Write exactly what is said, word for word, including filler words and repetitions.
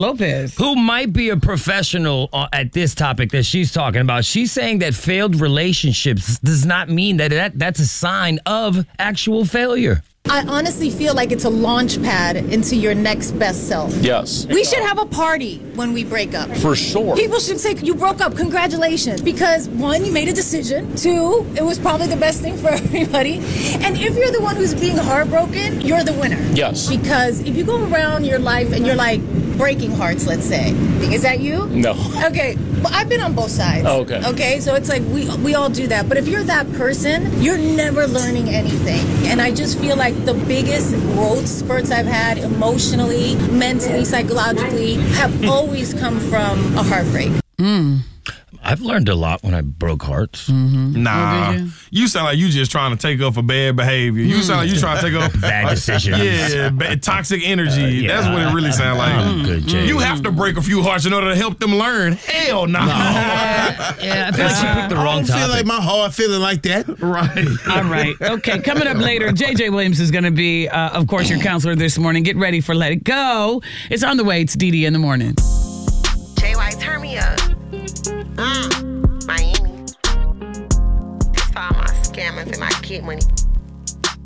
Lopez, who might be a professional uh, at this topic that she's talking about. She's saying that failed relationships does not mean that, that that's a sign of actual failure. I honestly feel like it's a launch pad into your next best self. Yes. We should have a party when we break up. For sure. People should say, you broke up, congratulations. Because one, you made a decision. Two, it was probably the best thing for everybody. And if you're the one who's being heartbroken, you're the winner. Yes. Because if you go around your life and you're like breaking hearts, let's say. Is that you? No. Okay. Well, I've been on both sides. Oh, okay. Okay, so it's like we we all do that. But if you're that person, you're never learning anything. And I just feel like the biggest growth spurts I've had emotionally, mentally, psychologically have always come from a heartbreak. Mm. I've learned a lot when I broke hearts. Mm-hmm. Nah, oh, you? you sound like you just trying to take up for bad behavior. You mm. sound like you trying to take up bad decisions. Yeah, bad, toxic energy. Uh, yeah. That's what it really sounds like. I'm good, Jay. You have to break a few hearts in order to help them learn. Hell nah. no. Yeah, yeah, I feel like you picked the wrong topic. I don't feel like my heart feeling like that. Right. All right. Okay, coming up later, J J Williams is going to be, uh, of course, your counselor this morning. Get ready for Let It Go. It's on the way. It's Dee Dee in the morning. J Y, turn me up. Mm. Miami. That's for all my scammers and my kid money.